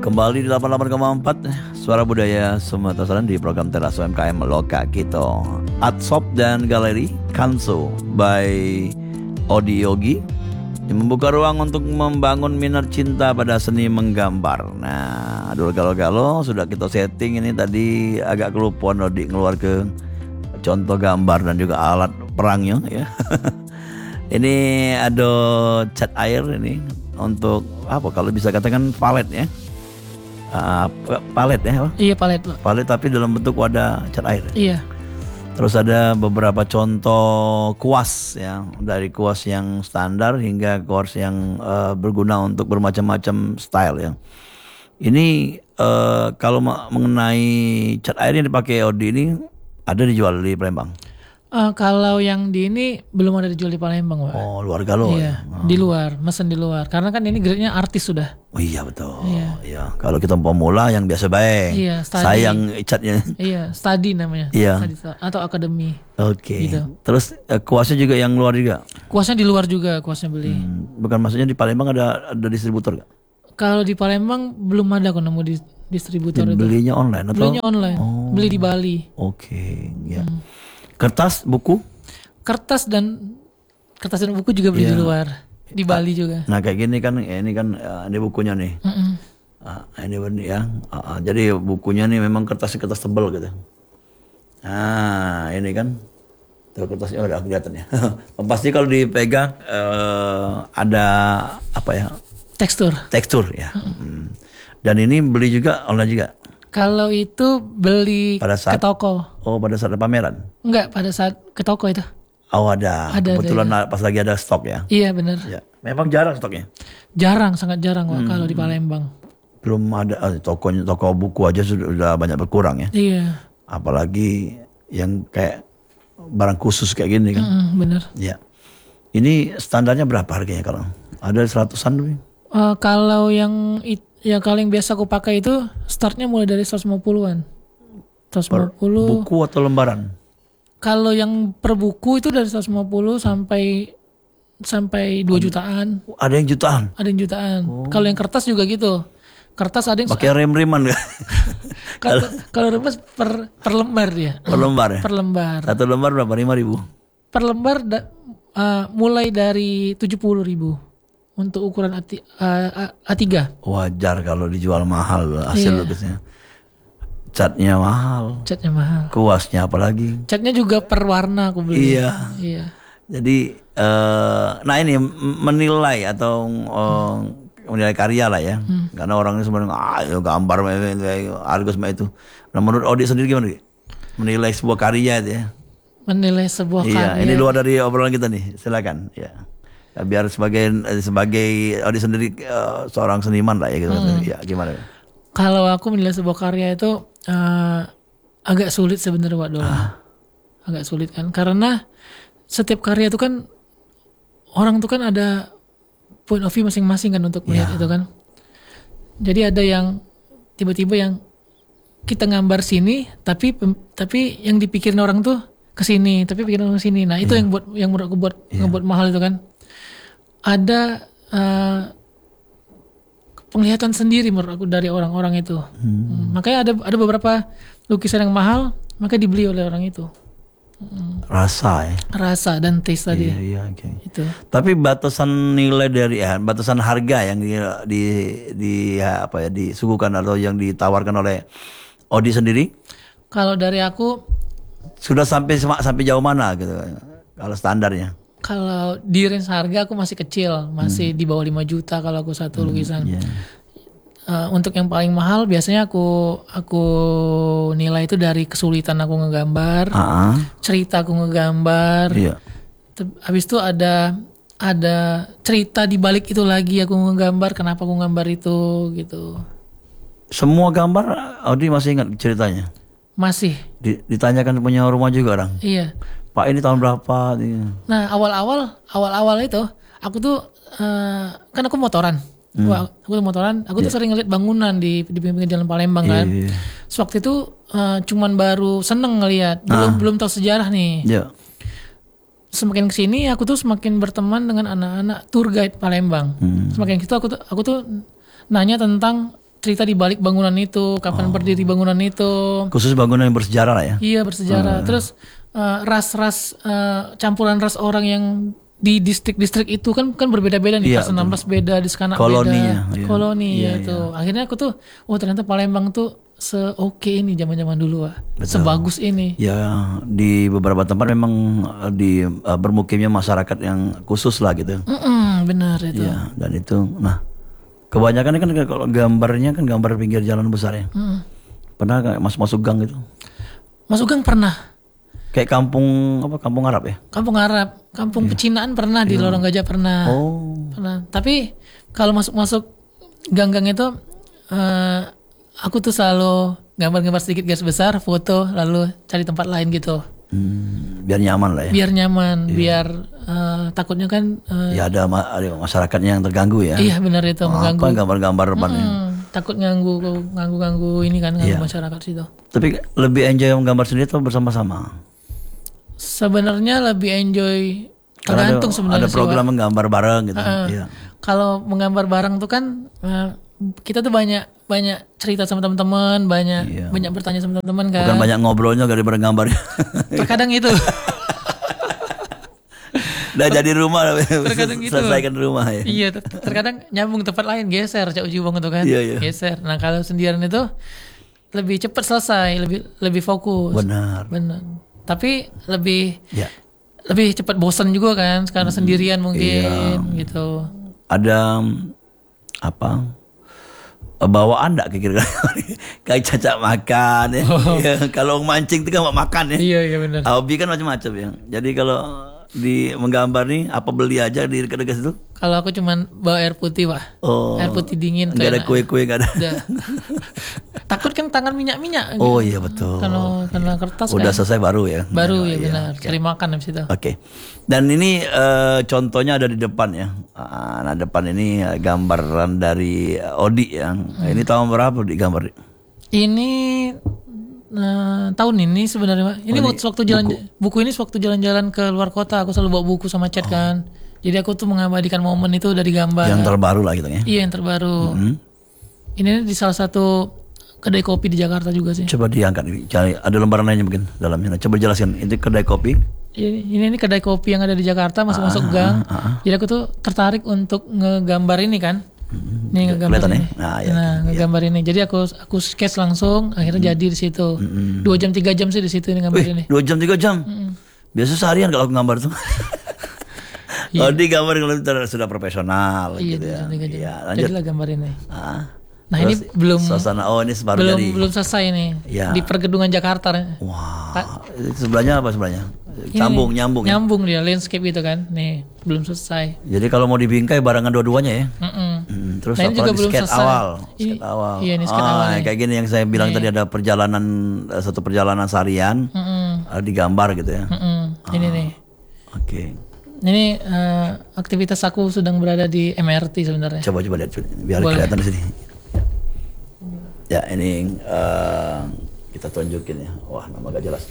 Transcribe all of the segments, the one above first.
Kembali di 88,4 Suara Budaya Sumatera Selatan di program Teras UMKM Loka Kito, Artshop dan Galeri Kanso by Odi Yogi yang membuka ruang untuk membangun minat cinta pada seni menggambar. Nah, dulu galo-galo sudah kita setting ini tadi agak kelupaan Odi ngeluar ke contoh gambar dan juga alat perangnya ya. Ini ada cat air ini untuk apa kalau bisa katakan palet ya. Palet ya Pak? Iya palet Pak. Palet tapi dalam bentuk wadah cat air. Iya. Terus ada beberapa contoh kuas ya, dari kuas yang standar hingga kuas yang berguna untuk bermacam-macam style ya. Ini kalau mengenai cat air yang dipakai Odi ini ada dijual di Palembang. Kalau yang di ini belum ada dijual di Palembang Pak. Oh, luar Galo iya, ya. di luar, mesen di luar. Karena kan ini grade-nya artis sudah. Oh iya betul. Iya. Kalau kita pemula yang biasa baik. Iya, study. Sayang catnya. Iya, study namanya. Iya. Study, atau akademi. Oke. Gitu. Terus kuasnya juga yang luar juga. Kuasnya di luar juga, kuasnya beli. Bukan maksudnya di Palembang ada distributor gak? Kalau di Palembang belum ada aku nemu di distributor itu. Belinya online atau? Belinya online. Oh. Beli di Bali. Oke, ya. Kertas, buku? Kertas dan buku juga beli di luar, di Bali juga. Nah kayak gini kan, ini kan ini bukunya nih. Ini ya. Jadi bukunya nih memang kertas tebal gitu. Nah ini kan, tuh kertasnya udah kelihatan ya. Pasti kalau dipegang ada apa ya? Tekstur ya. Dan ini beli juga online juga. Kalau itu beli ke toko. Oh pada saat pameran? Enggak, pada saat ke toko itu. Oh ada kebetulan ada. Pas lagi ada stok ya? Iya benar. Ya. Memang jarang stoknya? Jarang, sangat jarang Wak, kalau di Palembang. Belum ada, toko buku aja sudah banyak berkurang ya? Iya. Apalagi yang kayak barang khusus kayak gini kan? Benar. Ya. Ini standarnya berapa harganya kalau? Ada 100-an lebih? Kalau yang biasa aku pakai itu startnya mulai dari 150-an. 150. Buku atau lembaran? Kalau yang per buku itu dari 150 sampai 2 jutaan. Ada yang jutaan? Ada yang jutaan. Kalau yang kertas juga gitu. Kertas ada yang pakai rem-reman gak? Kalau remas per lembar dia. Per lembar ya? Per lembar. Satu lembar berapa? 5.000? Per lembar mulai dari 70.000. Untuk ukuran A3. Wajar kalau dijual mahal hasil lukisnya. Catnya mahal. Kuasnya apalagi. Catnya juga per warna aku beli. Iya. Jadi nah ini menilai atau menilai karya lah ya. Karena orang ini sebenarnya gambar harga sama itu. Nah menurut Odi sendiri gimana? Menilai sebuah karya itu ya. Menilai sebuah karya. Iya, ini luar dari obrolan kita nih. Silakan. Ya. Biar sebagai Odi sendiri seorang seniman lah ya gitu. Ya gimana? Kalau aku menilai sebuah karya itu agak sulit sebenarnya Wak Dola. Agak sulit kan, karena setiap karya itu kan orang tuh kan ada point of view masing-masing kan untuk melihat itu kan. Jadi ada yang tiba-tiba yang kita gambar sini, tapi yang dipikirin orang tuh ke sini, tapi pikirin orang ke sini. Nah itu yang menurut aku ngebuat mahal itu kan. Ada penglihatan sendiri menurut aku dari orang-orang itu. Makanya ada beberapa lukisan yang mahal, maka dibeli oleh orang itu. Rasa dan taste tadi. Iya, okay. Itu. Tapi batasan nilai dari batasan harga yang disuguhkan atau yang ditawarkan oleh Odi sendiri? Kalau dari aku sudah sampai jauh mana gitu kalau standarnya? Kalau di range harga aku masih kecil, masih di bawah 5 juta kalau aku satu lukisan. Untuk yang paling mahal biasanya aku nilai itu dari kesulitan aku ngegambar, cerita aku ngegambar. Habis itu ada cerita di balik itu lagi aku ngegambar, kenapa aku ngegambar itu gitu. Semua gambar Odi masih ingat ceritanya? Masih. Ditanyakan punya rumah juga orang? Iya. Pak ini tahun berapa? Nah awal itu aku tuh kan aku motoran. Aku tuh sering ngeliat bangunan di pinggir jalan Palembang kan. Sewaktu itu cuman baru seneng ngeliat, belum tahu sejarah nih. Semakin kesini aku tuh semakin berteman dengan anak-anak tour guide Palembang. Semakin gitu aku tuh nanya tentang cerita di balik bangunan itu, kapan berdiri bangunan itu. Khusus bangunan yang bersejarah lah ya. Iya bersejarah. Terus ras-ras campuran ras orang yang di distrik-distrik itu kan berbeda-beda nih. Iya, Pas 16 beda, di Sekanak Koloninya, beda. iya. Koloni Iya, itu. Akhirnya aku tuh, ternyata Palembang tuh se-oke ini zaman-zaman dulu, Wak. Sebagus ini. Ya di beberapa tempat memang di bermukimnya masyarakat yang khusus lah gitu. Benar itu. Iya, dan itu, nah kebanyakan kan kalau gambarnya kan gambar pinggir jalan besar ya. Pernah nggak masuk gang gitu? Masuk gang pernah. Kayak kampung Arab ya? Kampung Arab, kampung pecinaan pernah di Lorong Gajah pernah. Oh, Pernah. Tapi kalau masuk gang-gang itu aku tuh selalu gambar-gambar sedikit garis besar, foto, lalu cari tempat lain gitu. biar nyaman lah ya. Biar nyaman, biar takutnya kan Ya ada masyarakatnya yang terganggu ya. iya benar itu mengganggu. Apa gambar-gambar depannya. Takut ganggu ini kan ganggu masyarakat situ. Tapi lebih enjoy menggambar sendiri atau bersama-sama? Sebenarnya lebih enjoy Karena tergantung sebenarnya ada sih, Wak. program menggambar bareng gitu. Iya. Kalau menggambar bareng tuh kan kita tuh banyak cerita sama teman-teman, banyak bertanya sama teman-teman kan. Bukan banyak ngobrolnya daripada gambarnya. Terkadang itu. Udah jadi rumah Terkadang gitu. selesaikan rumah ya. Iya, terkadang nyambung tempat lain geser Cak Uji Wong itu kan. Iya. Geser. Nah, kalau sendirian itu lebih cepat selesai, lebih fokus. Benar. Tapi lebih Ya. cepat bosan juga kan karena sendirian mungkin gitu. Ada apa? Bawaan enggak kira-kira kayak cacak makan ya. Ya, kalau mancing itu kan makan ya. Iya benar. Hobi kan macam-macam ya. Jadi kalau di menggambar nih apa beli aja di dekat-dekat situ? Kalau aku cuman bawa air putih, Pak. Oh. Air putih dingin. Enggak ada kue-kue, enggak ada. Udah. Takut kan tangan minyak-minyak. Oh iya betul. Kalau kena kertas Udah kan. selesai baru ya. Baru ya Iya. benar. Cari makan habis itu. Oke. Dan ini contohnya ada di depan ya. Nah depan ini gambaran dari Odi ya. Ini tahun berapa digambar? Ini tahun ini sebenarnya, Pak. Ini waktu jalan buku ini waktu jalan-jalan ke luar kota aku selalu bawa buku sama cat kan. Jadi aku tuh mengabadikan momen itu dari gambar. Yang terbaru lah gitu ya. Iya yang terbaru. Ini di salah satu kedai kopi di Jakarta juga sih. Coba diangkat, cari ada lembaran lainnya mungkin dalamnya. Nah, coba jelaskan. Itu kedai kopi. Ini kedai kopi yang ada di Jakarta masuk gang. Jadi aku tuh tertarik untuk ngegambar ini kan. Nih ngegambar Kelihatan ini. ya? Nah, ya. Ngegambar ini. Jadi aku sketch langsung, akhirnya jadi di situ. 2 jam 3 jam sih di situ ini gambar ini. 2 jam 3 jam. Biasa seharian kalau aku gambar tuh. Oh di gambar kalau sudah profesional Iya, gitu 2 ya. jam 3 jam. Iya, lanjut. Jadilah gambar ini. Nah Terus ini belum suasana ini baru jadi. belum selesai nih Iya. di pergedungan Jakarta. Wah, sebelahnya apa sebelahnya? Nyambung ya? Nyambung dia landscape itu kan. Nih belum selesai. Jadi kalau mau dibingkai barengan dua-duanya ya. Terus Nah, ini juga belum skate selesai. awal. Ini- Skate awal. iya, ini skate awal nih. Kayak gini yang saya bilang tadi ada perjalanan satu perjalanan seharian digambar gitu ya. Ini nih. Oke. Ini aktivitas aku sedang berada di MRT sebenarnya. Coba lihat biar Boleh. kelihatan di sini. Ya ini kita tunjukin ya. Wah nama gak jelas.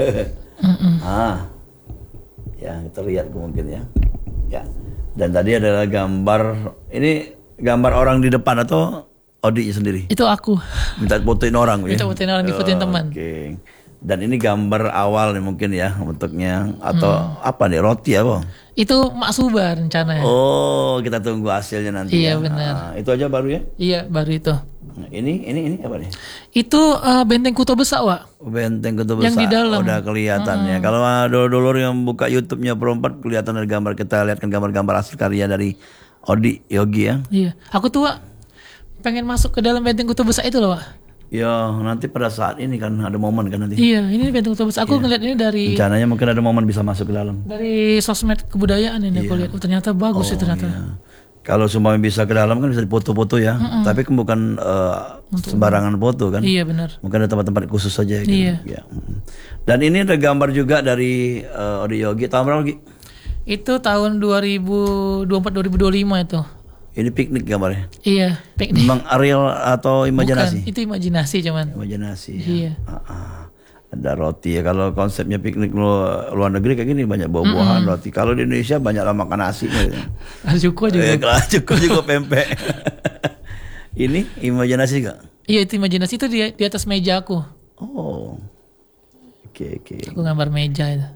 Ya terlihat mungkin ya. Ya. Dan tadi adalah gambar. Ini gambar orang di depan atau Odi sendiri? Itu aku. Minta fotoin orang ya. Minta fotoin orang, difotoin teman. Oke. Dan ini gambar awal nih mungkin ya bentuknya atau apa nih roti apa? Itu Mak Suba rencananya. Oh kita tunggu hasilnya nanti. Iya, ya. benar. Itu aja baru ya. Iya baru itu. Nah, ini apa nih? Itu Benteng Kuto Besak, Wak. Benteng Kuto Yang Besar. di dalam. Udah kelihatan ya. Kalau dulur-dulur yang buka YouTube-nya Pro 4 kelihatan ada gambar, kita lihat kan gambar-gambar hasil karya dari Odi Yogi ya. Iya. Aku tuh, Wak, pengen masuk ke dalam Benteng Kuto Besak itu loh, Wak. Ya nanti pada saat ini kan ada momen kan nanti. Iya, ini Benteng Kuto Besak. Aku ngeliat ini Rencananya mungkin ada momen bisa masuk ke dalam. dari sosmed kebudayaan ini aku lihat. Oh, ternyata bagus sih ternyata. Iya. Kalau semua bisa ke dalam kan bisa difoto-foto ya. Tapi kan bukan sembarangan foto kan. Iya benar. Mungkin ada tempat-tempat khusus saja gitu. Iya. Ya. Dan ini ada gambar juga dari Odi Yogi. Tahun berapa Gi? Itu tahun 2024-2025 itu. Ini piknik gambarnya. Iya, piknik. Memang real atau imajinasi? Bukan, itu imajinasi cuman. Imajinasi. Iya. Ada roti ya. Kalau konsepnya piknik luar negeri kayak gini banyak buah-buahan roti. Kalau di Indonesia banyak lah makan nasi. Gitu. Ajuko juga. Kalau cukup juga pempek. Ini imajinasi gak? Iya itu imajinasi, itu di atas meja aku. Oh, oke. Aku gambar meja itu.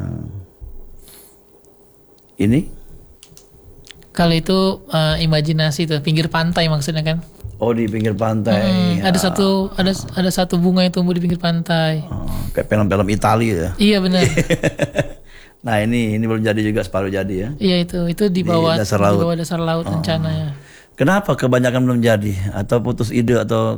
Ini? Kalau itu imajinasi tuh, pinggir pantai maksudnya kan. Oh, di pinggir pantai. Ada satu bunga yang tumbuh di pinggir pantai. Oh, kayak film-film Italia ya. Iya benar. Nah ini belum jadi juga, separuh jadi ya. Iya itu di bawah dasar laut. Di bawah dasar laut rencananya. Kenapa kebanyakan belum jadi? Atau putus ide atau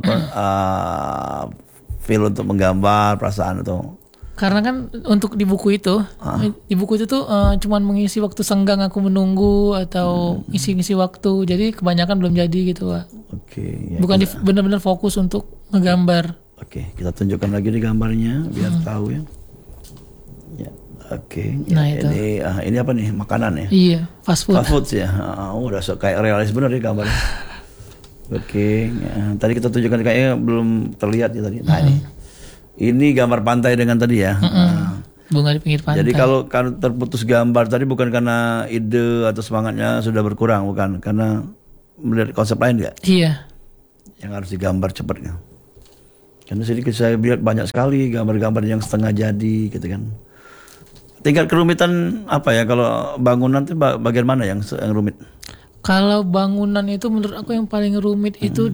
feel untuk menggambar perasaan atau? Karena kan untuk di buku itu tuh cuman mengisi waktu senggang aku menunggu atau ngisi-ngisi waktu. Jadi kebanyakan belum jadi gitu, Pak. Oke. Ya, Bukan benar-benar fokus untuk ngegambar. Oke, kita tunjukkan lagi di gambarnya biar tahu ya. Ya, oke. Ya, Nah, itu. Ini apa nih? Makanan ya? Iya, fast food. Fast food ya. Udah kayak realis bener ya gambarnya. Oke. Ya, tadi kita tunjukkan kayaknya belum terlihat ya tadi. Nah ini gambar pantai dengan tadi ya. Bunga di pinggir pantai. Jadi kalau terputus gambar tadi bukan karena ide atau semangatnya sudah berkurang, bukan karena melihat konsep lain nggak? Iya. Yang harus digambar cepat kan? Karena sedikit saya lihat banyak sekali gambar-gambar yang setengah jadi gitu kan. Tingkat kerumitan apa ya kalau bangunan itu bagian mana yang rumit? Kalau bangunan itu menurut aku yang paling rumit itu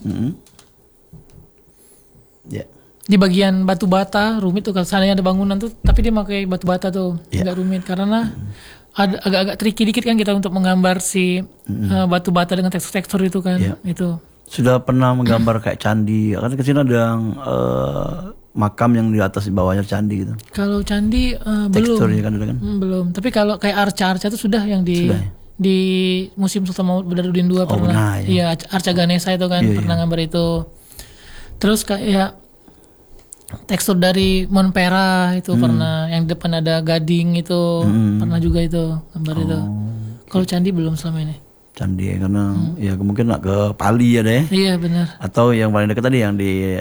Ya. di bagian batu bata rumit tuh. Kalau seandainya ada bangunan tuh tapi dia pakai batu bata tuh nggak rumit karena ada agak-agak tricky dikit kan kita untuk menggambar si batu bata dengan tekstur-tekstur itu kan. Itu sudah pernah menggambar kayak candi kan kesini ada makam yang di atas di bawahnya candi gitu. Kalau candi teksturnya kan ada kan. Belum, tapi kalau kayak arca-arca itu sudah yang di Museum Sultan Mahmud Badarudin II pernah. Iya, arca Ganesha itu kan pernah gambar itu. Terus kayak tekstur dari Monpera itu pernah, yang depan ada gading itu pernah juga itu gambar itu. Kalau candi belum selama ini. Candi ya, karena ya mungkin ke Pali ya deh. Iya benar. Atau yang paling dekat tadi yang di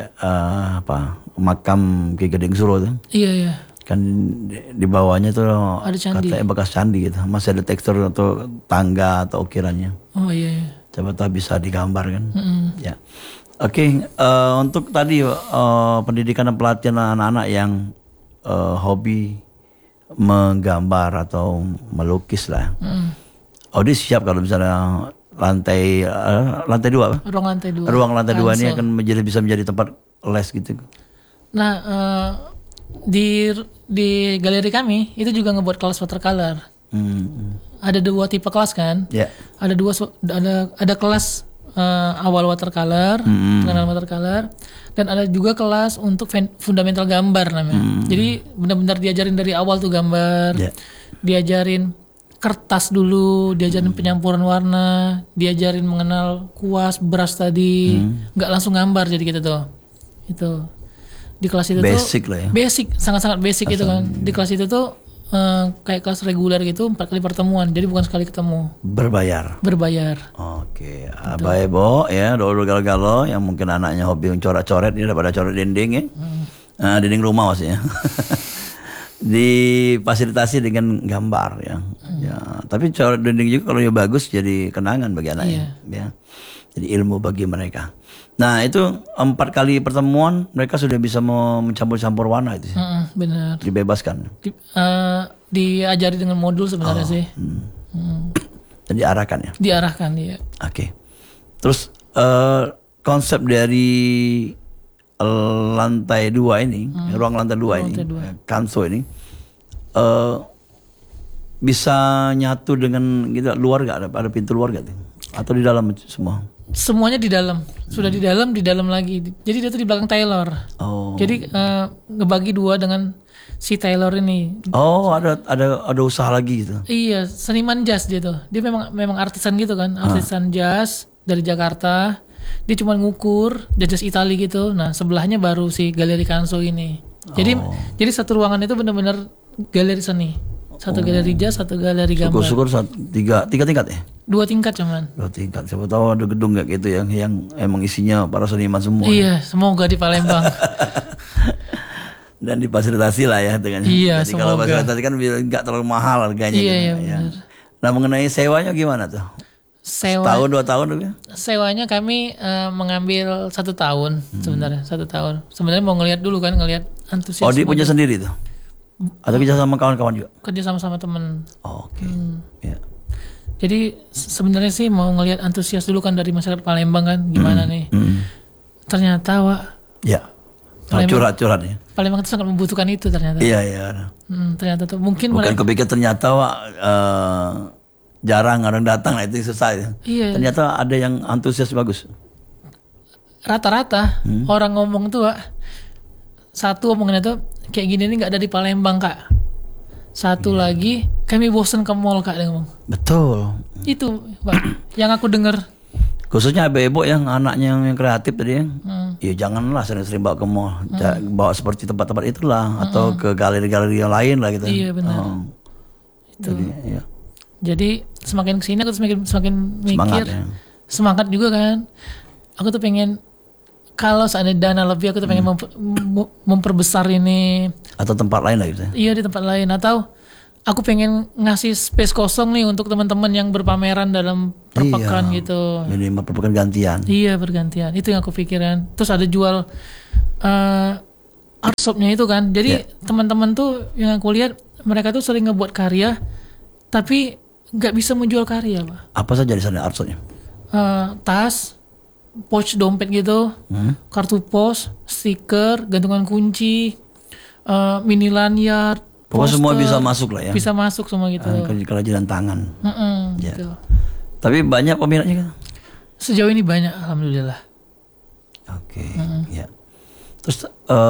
makam Ki Gedeng Suro tuh. Iya. Kan di bawahnya tuh Ada candi. katanya bekas candi gitu. Masih ada tekstur atau tangga atau ukirannya. Oh iya. Coba tahu bisa digambar kan. Ya. Oke, untuk tadi pendidikan dan pelatihan anak-anak yang hobi menggambar atau melukis lah. Dia siap kalau misalnya lantai 2 apa? Ruang lantai 2. Ruang lantai 2 ini akan bisa menjadi tempat les gitu. Nah, di galeri kami itu juga ngebuat kelas watercolor. Ada 2 tipe kelas kan? Ada kelas awal watercolor, pengenalan watercolor, dan ada juga kelas untuk fundamental gambar namanya. Jadi benar-benar diajarin dari awal tuh gambar, diajarin kertas dulu, diajarin penyampuran warna, diajarin mengenal kuas, brush tadi, nggak langsung gambar jadi gitu tuh. Itu di kelas itu basic tuh lah ya. Basic, sangat-sangat basic itu kan. Di kelas itu tuh kayak kelas reguler gitu, 4 kali pertemuan, jadi bukan sekali ketemu. Berbayar. Oke, Abah Ebo ya, dulu galau-galau yang mungkin anaknya hobi coret-coret ini daripada coret dinding ya. Dinding rumah maksudnya. Difasilitasi dengan gambar ya. Tapi coret dinding juga kalau ya bagus jadi kenangan bagi anaknya ya. Jadi ilmu bagi mereka. Nah itu 4 kali pertemuan mereka sudah bisa mencampur-campur warna itu sih. Benar. Dibebaskan. Diajari dengan modul sebenarnya sih. Dan diarahkan ya. Diarahkan ya. Oke. Terus konsep dari lantai 2 ini, ruang lantai 2 ini, kanso ini, bisa nyatu dengan gitu luar gak? Ada pintu luar gak? Atau di dalam semua? Semuanya di dalam, sudah di dalam lagi. Jadi dia tuh di belakang Taylor. Jadi ngebagi 2 dengan si Taylor ini. Ada usaha lagi gitu. Iya, seniman jazz dia tuh. Dia memang artisan gitu kan, artisan jazz dari Jakarta. Dia cuma ngukur jazz Itali gitu. Nah sebelahnya baru si galeri Kanso ini. Jadi satu ruangan itu benar-benar galeri seni. Satu galeri jazz, satu galeri gambar. Syukur-syukur 3 tingkat ya? 2 tingkat cuman. 2 tingkat. Siapa tahu ada gedung kayak gitu yang emang isinya para seniman semua. Iya, semoga di Palembang. Dan difasilitasi lah ya dengan. Iya, jadi kalau fasilitasi kan nggak terlalu mahal harganya. Iya, gitu, benar. Nah mengenai sewanya gimana tuh? Setahun 2 tahun gitu? Sewanya kami mengambil 1 tahun sebenarnya, 1 tahun. Sebenarnya mau ngelihat dulu kan, ngelihat antusias. Odi punya sendiri tuh? Atau kerja sama kawan-kawan juga? Kerja sama temen. Oh, oke. Ya. Jadi sebenarnya sih mau ngelihat antusias dulu kan dari masyarakat Palembang kan, gimana nih. Ternyata Wak, Ya. Palembang- Curhat-curhat ya. Palembang itu sangat membutuhkan itu ternyata. Iya, iya. Ternyata tuh mungkin Bukan kepikir ternyata Wak, jarang orang datang, nah itu susah ya. Iya. Ternyata ada yang antusias bagus. Rata-rata orang ngomong tuh Wak, satu omongannya tuh kayak gini nih nggak ada di Palembang Kak. Satu lagi kami bosen ke mall Kak, dia ngomong. Betul. Itu Pak, yang aku dengar. Khususnya ibu-ibu yang anaknya yang kreatif tadi ya. Ya janganlah sering-sering bawa ke mall. Bawa seperti tempat-tempat itulah atau ke galeri-galeri yang lain lah gitu. Iya benar. Itu. Jadi, ya. Jadi semakin kesini aku semakin mikir, Semangat ya. semangat juga kan. Aku tuh pengen kalau seandainya dana lebih aku tuh pengen memperbesar ini. Atau tempat lain lah gitu ya. Iya di tempat lain, atau aku pengen ngasih space kosong nih untuk teman-teman yang berpameran dalam perpekan gitu. Jadi perpekan gantian. Iya bergantian, itu yang aku pikiran. Terus ada jual art shopnya itu kan. Jadi teman-teman tuh yang aku lihat mereka tuh sering ngebuat karya, tapi nggak bisa menjual karya Pak. Apa saja di sana artshopnya? Tas, pouch dompet gitu, kartu pos, stiker, gantungan kunci, mini lanyard, Pokoknya semua poster, bisa masuk lah ya. bisa masuk semua gitu. Kerajinan tangan. Ya. Gitu. Tapi banyak peminatnya kan? Sejauh ini banyak, alhamdulillah. Oke. Ya. Terus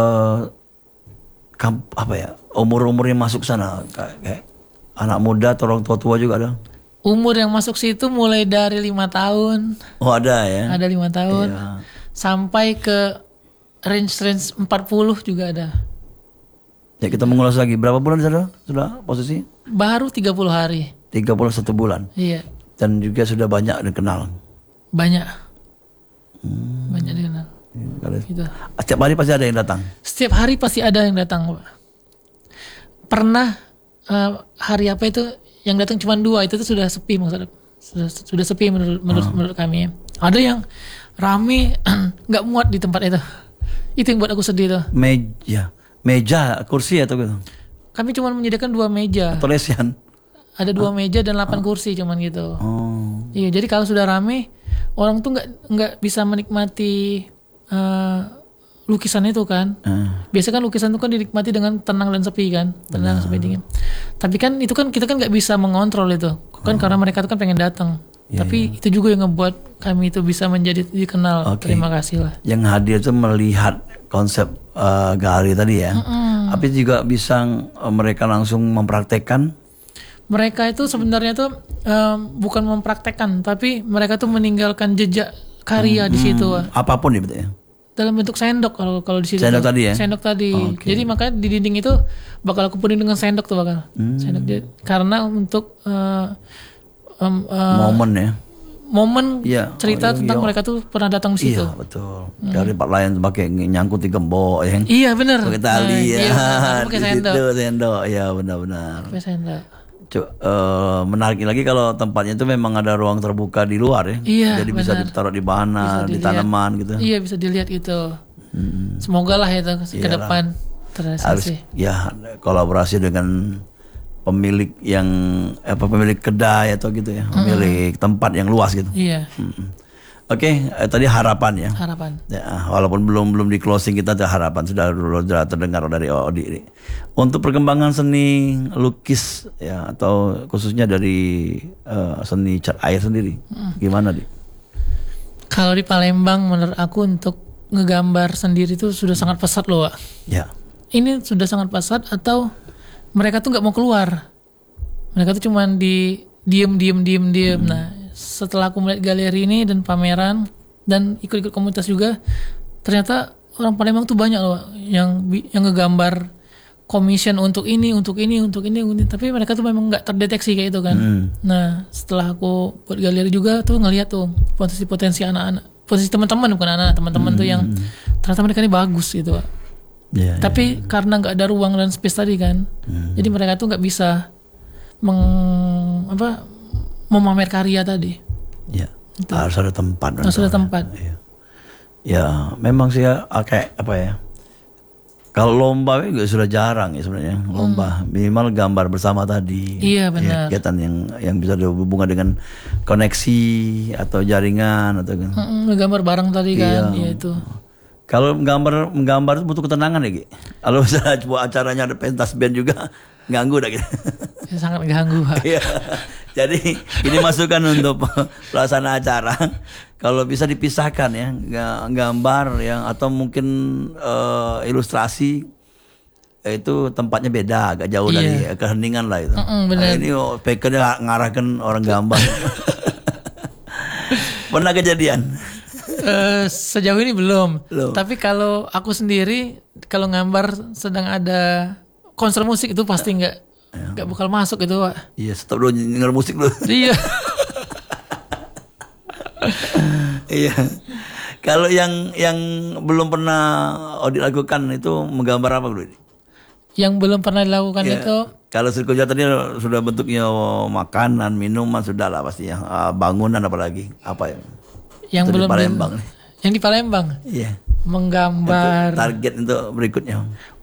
apa ya? Umur-umur yang masuk sana kayak anak muda atau orang tua-tua juga ada? Umur yang masuk situ mulai dari 5 tahun, Oh ada ya. ada 5 tahun, Iya. sampai ke range 40 juga ada. Ya kita mengulas lagi. Berapa bulan sudah posisi? Baru 30 hari. 31 bulan. Iya, Dan juga sudah banyak dikenal. banyak. Banyak dikenal. Gitu. Setiap hari pasti ada yang datang. Setiap hari pasti ada yang datang, Pak. Pernah hari apa itu yang datang cuma 2, itu tuh sudah sepi maksudnya. Sudah sepi menurut kami. Ada yang rame nggak muat di tempat itu. Itu yang buat aku sedih tuh. Meja, kursi atau gitu. Kami cuma menyediakan 2 meja. Atau lesian. Ada 2 meja dan 8 kursi cuman gitu. Oh. Iya, jadi kalau sudah rame, orang tuh nggak bisa menikmati lukisan itu kan. Biasa kan lukisan itu kan dinikmati dengan tenang dan sepi kan, tenang sepi dingin. Tapi kan itu kan kita kan nggak bisa mengontrol itu, kan karena mereka tuh kan pengen datang. Tapi itu juga yang ngebuat kami itu bisa menjadi dikenal. Terima kasih lah. Yang hadir itu melihat konsep galeri tadi ya. Tapi juga bisa mereka langsung mempraktekkan. Mereka itu sebenarnya tuh bukan mempraktekkan, tapi mereka tuh meninggalkan jejak karya di situ. Apapun ya betul ya. Dalam bentuk sendok kalau di situ. Sendok tadi ya? Sendok tadi. Jadi makanya di dinding itu bakal aku penuhi dengan sendok tuh bakal. Sendok karena untuk Momen ya. momen Iya. cerita tentang mereka tuh pernah datang di situ. Iya betul. Dari tempat lain pakai nyangkut di gembok ya. Iya benar. Pakai tali ya. Iya, aku pakai Di sendok. situ sendok. Ya benar-benar. Pakai sendok. Menarik lagi kalau tempatnya itu memang ada ruang terbuka di luar ya. Iya, Jadi bisa benar. ditaruh di bahan, di tanaman gitu. Iya bisa dilihat itu. Semoga lah itu ke depan Harus terrealisasi. ya kolaborasi dengan pemilik yang pemilik kedai atau gitu ya, pemilik tempat yang luas gitu. Iya, Oke, tadi harapan ya. harapan. Ya, walaupun belum di closing kita ada harapan sudah terdengar dari Odi ini. Untuk perkembangan seni lukis ya atau khususnya dari seni cat air sendiri, gimana Di? Kalau di Palembang menurut aku untuk ngegambar sendiri itu sudah sangat pesat loh, Wak. Ya. Ini sudah sangat pesat atau mereka tuh nggak mau keluar. Mereka tuh cuman di diem. Nah, setelah aku melihat galeri ini dan pameran dan ikut-ikut komunitas juga, ternyata orang Palembang tuh banyak loh yang ngegambar commission untuk ini, tapi mereka tuh memang nggak terdeteksi kayak itu kan. Nah, setelah aku buat galeri juga tuh ngeliat tuh potensi anak-anak, potensi teman-teman bukan anak-anak, teman-teman tuh yang ternyata mereka ini bagus gitu. Tapi karena nggak ada ruang dan space tadi kan, jadi mereka tuh nggak bisa memamer karya tadi. Ya, harus ada tempat. Harus ada tempat. Iya. Ya, memang sih ya, kayak apa ya? Kalau lomba juga sudah jarang ya sebenarnya. Lomba minimal gambar bersama tadi. Iya, benar. Ya, kegiatan yang bisa dihubungkan dengan koneksi atau jaringan atau kan. Gambar bareng tadi kan, ya itu. Kalau menggambar itu butuh ketenangan ya, Gi. Kalau misalnya sebuah acaranya ada pentas band juga ganggu dah gitu. Ya, sangat ganggu. Pak. Iya. Jadi ini masukan untuk pelaksana acara. Kalau bisa dipisahkan ya, gambar yang atau mungkin ilustrasi itu tempatnya beda, agak jauh dari keheningan lah itu. Benar. Nah, ini speakernya ngarahkan orang gambar. Pernah kejadian? Sejauh ini belum. Belum. Tapi kalau aku sendiri kalau gambar sedang ada konser musik itu pasti nggak bakal masuk itu, Pak. Iya, stop dulu denger musik dulu. Iya. Iya. Kalau yang belum pernah Odi lakukan itu menggambar apa dulu? Yang belum pernah dilakukan Ya, itu kalau sirkuit tadi sudah bentuknya makanan, minuman sudah lah pasti ya. Bangunan apalagi apa ya? yang Itu di belum Palembang nih. yang di Palembang Iya. menggambar Target untuk berikutnya.